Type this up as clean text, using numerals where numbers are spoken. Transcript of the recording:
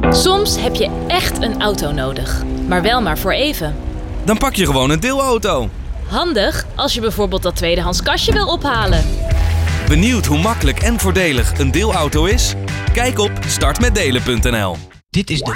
Soms heb je echt een auto nodig, maar wel maar voor even. Dan pak je gewoon een deelauto. Handig als je bijvoorbeeld dat tweedehands kastje wil ophalen. Benieuwd hoe makkelijk en voordelig een deelauto is? Kijk op startmetdelen.nl. Dit is de